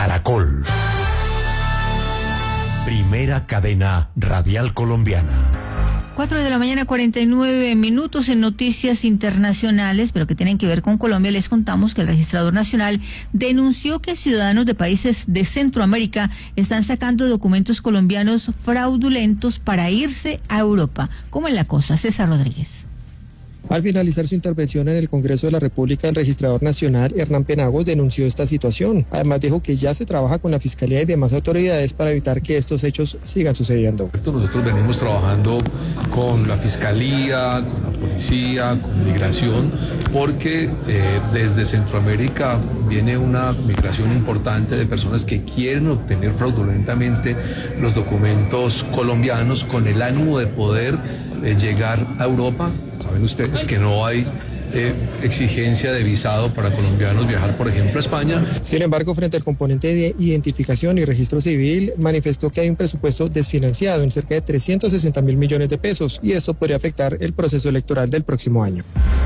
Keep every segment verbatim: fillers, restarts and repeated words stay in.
Caracol. Primera cadena radial colombiana. Cuatro de la mañana, cuarenta y nueve minutos. En noticias internacionales, pero que tienen que ver con Colombia, les contamos que el registrador nacional denunció que ciudadanos de países de Centroamérica están sacando documentos colombianos fraudulentos para irse a Europa. ¿Cómo es la cosa? César Rodríguez. Al finalizar su intervención en el Congreso de la República, el registrador nacional, Hernán Penagos, denunció esta situación. Además, dijo que ya se trabaja con la Fiscalía y demás autoridades para evitar que estos hechos sigan sucediendo. Nosotros venimos trabajando con la Fiscalía, con la Policía, con Migración, porque eh, desde Centroamérica viene una migración importante de personas que quieren obtener fraudulentamente los documentos colombianos con el ánimo de poder eh, llegar a Europa. Saben ustedes que no hay eh, exigencia de visado para colombianos viajar, por ejemplo, a España. Sin embargo, frente al componente de identificación y registro civil, manifestó que hay un presupuesto desfinanciado en cerca de trescientos sesenta mil millones de pesos y esto podría afectar el proceso electoral del próximo año.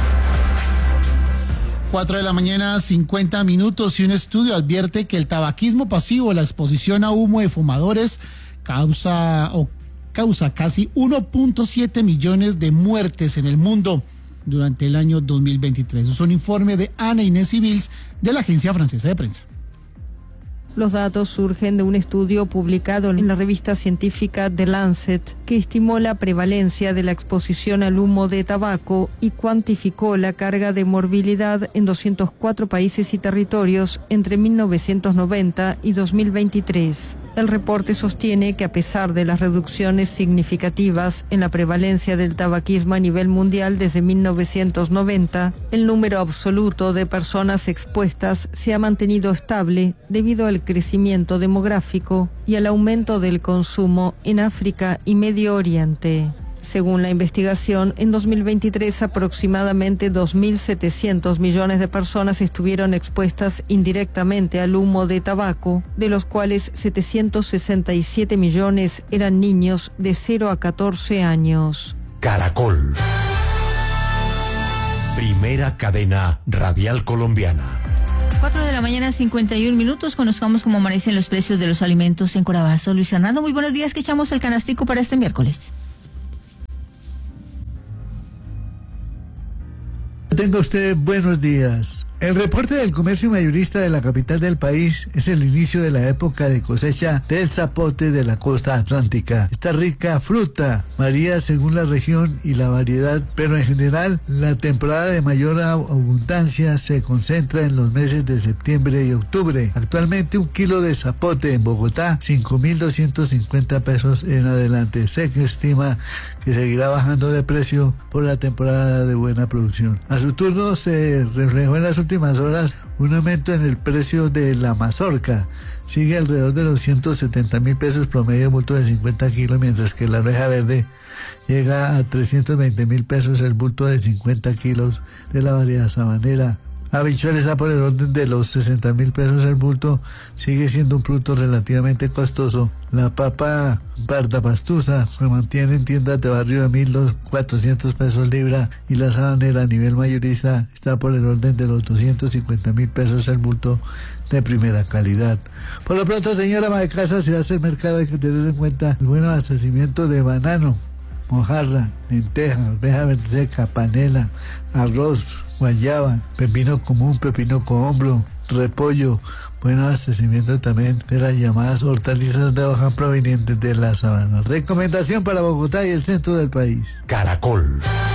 Cuatro de la mañana, cincuenta minutos, y un estudio advierte que el tabaquismo pasivo, la exposición a humo de fumadores, causa o causa casi uno punto siete millones de muertes en el mundo durante el año dos mil veintitrés. Es un informe de Ana Inés Civils de la Agencia Francesa de Prensa. Los datos surgen de un estudio publicado en la revista científica The Lancet, que estimó la prevalencia de la exposición al humo de tabaco y cuantificó la carga de morbilidad en doscientos cuatro países y territorios entre mil novecientos noventa y dos mil veintitrés. El reporte sostiene que a pesar de las reducciones significativas en la prevalencia del tabaquismo a nivel mundial desde mil novecientos noventa, el número absoluto de personas expuestas se ha mantenido estable debido al crecimiento demográfico y al aumento del consumo en África y Medio Oriente. Según la investigación, en dos mil veintitrés aproximadamente dos mil setecientos millones de personas estuvieron expuestas indirectamente al humo de tabaco, de los cuales setecientos sesenta y siete millones eran niños de cero a catorce años. Caracol. Primera cadena radial colombiana. Cuatro de la mañana, cincuenta y un minutos. Conozcamos cómo amanecen los precios de los alimentos en Corabazo. Luis Fernando, muy buenos días. ¿Qué echamos al canastico para este miércoles? Tenga usted buenos días. El reporte del comercio mayorista de la capital del país es el inicio de la época de cosecha del zapote de la costa atlántica. Esta rica fruta varía según la región y la variedad, pero en general la temporada de mayor abundancia se concentra en los meses de septiembre y octubre. Actualmente un kilo de zapote en Bogotá, cinco mil doscientos cincuenta pesos en adelante. Se estima que seguirá bajando de precio por la temporada de buena producción. A su turno se reflejó en las últimas horas un aumento en el precio de la mazorca. Sigue alrededor de los ciento setenta mil pesos promedio bulto de cincuenta kilos, mientras que la arveja verde llega a trescientos veinte mil pesos el bulto de cincuenta kilos de la variedad sabanera. Habichuela está por el orden de los sesenta mil pesos el bulto, sigue siendo un producto relativamente costoso. La papa parda pastusa se mantiene en tiendas de barrio de mil cuatrocientos pesos libra y la sabanera a nivel mayorista está por el orden de los doscientos cincuenta mil pesos el bulto de primera calidad. Por lo pronto, señora ama de casa, si hace el mercado hay que tener en cuenta el buen abastecimiento de banano, mojarra, lenteja, arveja verde seca, panela, arroz, guayaba, pepino común, pepino cohombro, repollo, buen abastecimiento también de las llamadas hortalizas de hoja provenientes de la sabana. Recomendación para Bogotá y el centro del país. Caracol.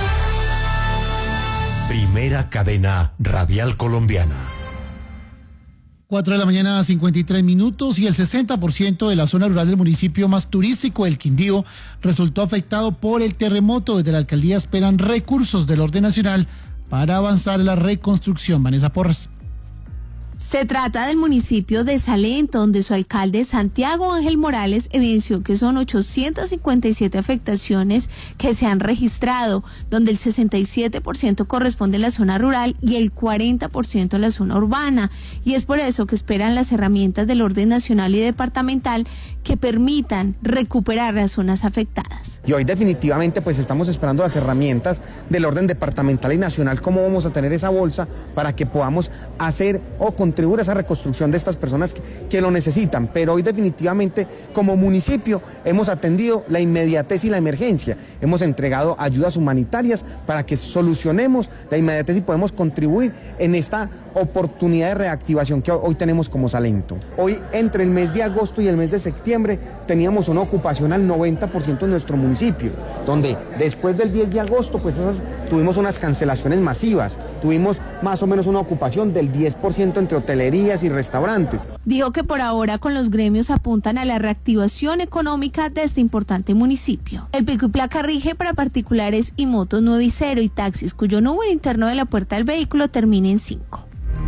Primera cadena radial colombiana. Cuatro de la mañana, cincuenta y tres minutos, y el sesenta por ciento de la zona rural del municipio más turístico, el Quindío, resultó afectado por el terremoto. Desde la alcaldía esperan recursos del orden nacional para avanzar en la reconstrucción. Vanessa Porras. Se trata del municipio de Salento, donde su alcalde Santiago Ángel Morales evidenció que son ochocientas cincuenta y siete afectaciones que se han registrado, donde el sesenta y siete por ciento corresponde a la zona rural y el cuarenta por ciento a la zona urbana. Y es por eso que esperan las herramientas del orden nacional y departamental que permitan recuperar las zonas afectadas. Y hoy definitivamente pues estamos esperando las herramientas del orden departamental y nacional, cómo vamos a tener esa bolsa para que podamos hacer o continuar contribuir a esa reconstrucción de estas personas que, que lo necesitan, pero hoy definitivamente como municipio hemos atendido la inmediatez y la emergencia, hemos entregado ayudas humanitarias para que solucionemos la inmediatez y podemos contribuir en esta oportunidad de reactivación que hoy tenemos como Salento. Hoy, entre el mes de agosto y el mes de septiembre, teníamos una ocupación al noventa por ciento en nuestro municipio, donde después del diez de agosto, pues esas, tuvimos unas cancelaciones masivas, tuvimos más o menos una ocupación del diez por ciento entre hotelerías y restaurantes. Dijo que por ahora con los gremios apuntan a la reactivación económica de este importante municipio. El pico y placa rige para particulares y motos nueve y cero y taxis cuyo número interno de la puerta del vehículo termine en cinco.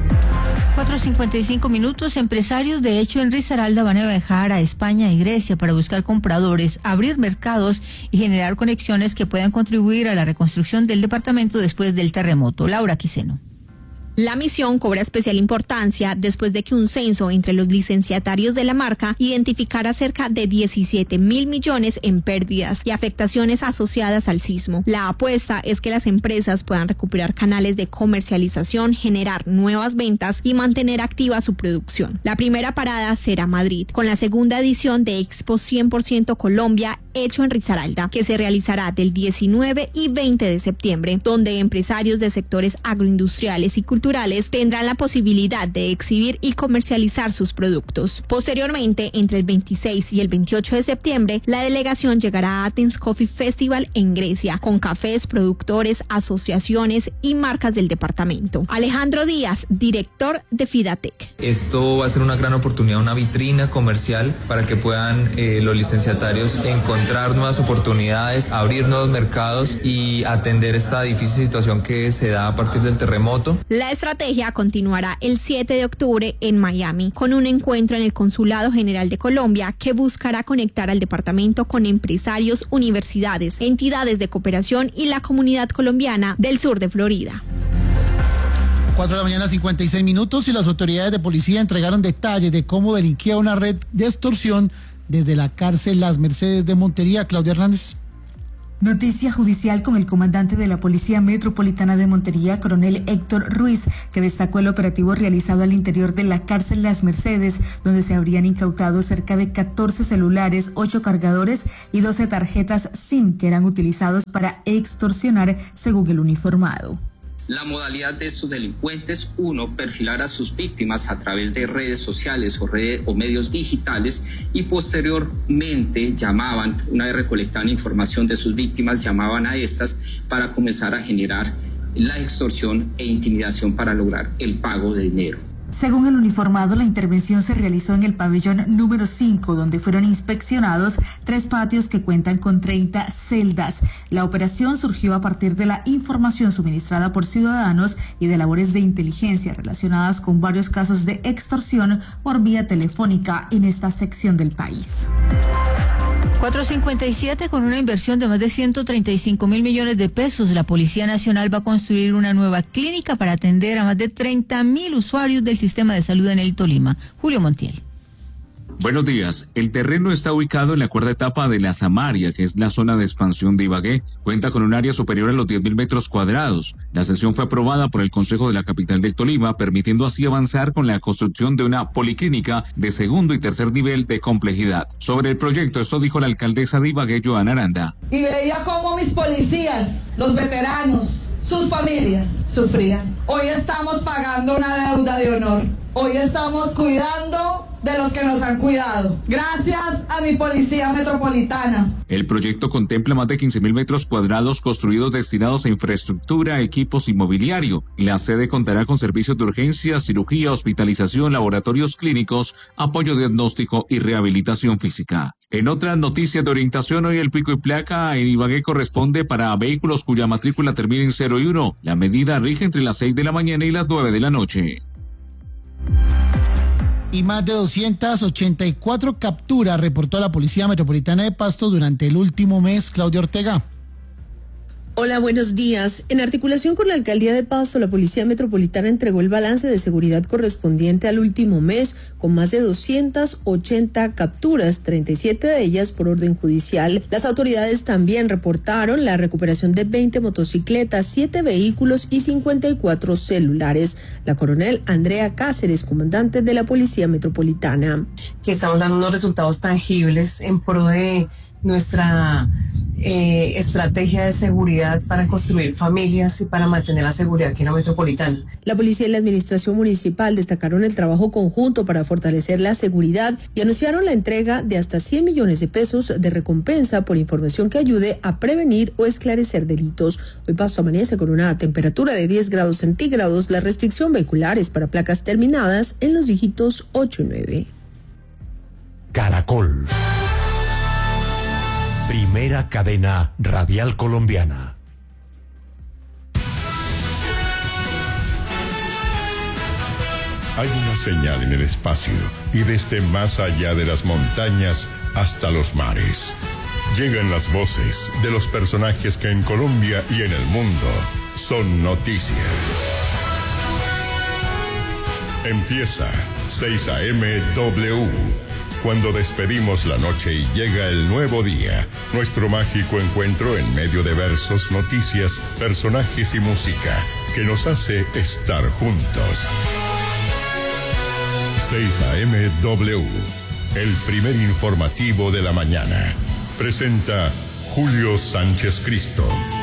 cuatro cincuenta y cinco minutos. Empresarios de hecho en Risaralda van a viajar a España y Grecia para buscar compradores, abrir mercados y generar conexiones que puedan contribuir a la reconstrucción del departamento después del terremoto. Laura Quiseno. La misión cobra especial importancia después de que un censo entre los licenciatarios de la marca identificara cerca de diecisiete mil millones en pérdidas y afectaciones asociadas al sismo. La apuesta es que las empresas puedan recuperar canales de comercialización, generar nuevas ventas y mantener activa su producción. La primera parada será Madrid, con la segunda edición de Expo cien por ciento Colombia, hecho en Risaralda, que se realizará del diecinueve y veinte de septiembre, donde empresarios de sectores agroindustriales y culturales tendrán la posibilidad de exhibir y comercializar sus productos. Posteriormente, entre el veintiséis y el veintiocho de septiembre, la delegación llegará a Athens Coffee Festival en Grecia, con cafés, productores, asociaciones y marcas del departamento. Alejandro Díaz, director de Fidatec. Esto va a ser una gran oportunidad, una vitrina comercial para que puedan eh, los licenciatarios encontrar nuevas oportunidades, abrir nuevos mercados y atender esta difícil situación que se da a partir del terremoto. La estrategia continuará el siete de octubre en Miami, con un encuentro en el Consulado General de Colombia que buscará conectar al departamento con empresarios, universidades, entidades de cooperación y la comunidad colombiana del sur de Florida. cuatro de la mañana, cincuenta y seis minutos, y las autoridades de policía entregaron detalles de cómo delinquía una red de extorsión desde la cárcel Las Mercedes de Montería. Claudia Hernández. Noticia judicial con el comandante de la Policía Metropolitana de Montería, coronel Héctor Ruiz, que destacó el operativo realizado al interior de la cárcel Las Mercedes, donde se habrían incautado cerca de catorce celulares, ocho cargadores y doce tarjetas SIM que eran utilizados para extorsionar, según el uniformado. La modalidad de estos delincuentes, uno, perfilar a sus víctimas a través de redes sociales o, redes, o medios digitales y posteriormente llamaban, una vez recolectaban información de sus víctimas, llamaban a estas para comenzar a generar la extorsión e intimidación para lograr el pago de dinero. Según el uniformado, la intervención se realizó en el pabellón número cinco, donde fueron inspeccionados tres patios que cuentan con treinta celdas. La operación surgió a partir de la información suministrada por ciudadanos y de labores de inteligencia relacionadas con varios casos de extorsión por vía telefónica en esta sección del país. cuatro cincuenta y siete, con una inversión de más de ciento treinta y cinco mil millones de pesos, la Policía Nacional va a construir una nueva clínica para atender a más de treinta mil usuarios del sistema de salud en el Tolima. Julio Montiel. Buenos días. El terreno está ubicado en la cuarta etapa de la Samaria, que es la zona de expansión de Ibagué. Cuenta con un área superior a los diez mil metros cuadrados. La sesión fue aprobada por el Consejo de la capital del Tolima, permitiendo así avanzar con la construcción de una policlínica de segundo y tercer nivel de complejidad. Sobre el proyecto, esto dijo la alcaldesa de Ibagué, Joana Aranda. Y veía cómo mis policías, los veteranos, sus familias sufrían. Hoy estamos pagando una deuda de honor. Hoy estamos cuidando de los que nos han cuidado. Gracias a mi Policía Metropolitana. El proyecto contempla más de quince mil metros cuadrados construidos destinados a infraestructura, equipos y mobiliario. La sede contará con servicios de urgencia, cirugía, hospitalización, laboratorios clínicos, apoyo diagnóstico y rehabilitación física. En otras noticias de orientación, hoy el pico y placa en Ibagué corresponde para vehículos cuya matrícula termina en cero y uno. La medida rige entre las seis de la mañana y las nueve de la noche. Y más de doscientas ochenta y cuatro capturas reportó la Policía Metropolitana de Pasto durante el último mes. Claudia Ortega. Hola, buenos días. En articulación con la Alcaldía de Pasto, la Policía Metropolitana entregó el balance de seguridad correspondiente al último mes, con más de doscientas ochenta capturas, treinta y siete de ellas por orden judicial. Las autoridades también reportaron la recuperación de veinte motocicletas, siete vehículos y cincuenta y cuatro celulares. La coronel Andrea Cáceres, comandante de la Policía Metropolitana. Que estamos dando unos resultados tangibles en pro de nuestra eh, estrategia de seguridad para construir familias y para mantener la seguridad aquí en la metropolitana. La policía y la administración municipal destacaron el trabajo conjunto para fortalecer la seguridad y anunciaron la entrega de hasta cien millones de pesos de recompensa por información que ayude a prevenir o esclarecer delitos. Hoy Pasto amanece con una temperatura de diez grados centígrados. La restricción vehicular es para placas terminadas en los dígitos ocho y nueve. Caracol. Primera cadena radial colombiana. Hay una señal en el espacio y desde más allá de las montañas hasta los mares. Llegan las voces de los personajes que en Colombia y en el mundo son noticia. Empieza seis A M W. Cuando despedimos la noche y llega el nuevo día, nuestro mágico encuentro en medio de versos, noticias, personajes y música que nos hace estar juntos. seis A M W, el primer informativo de la mañana. Presenta Julio Sánchez Cristo.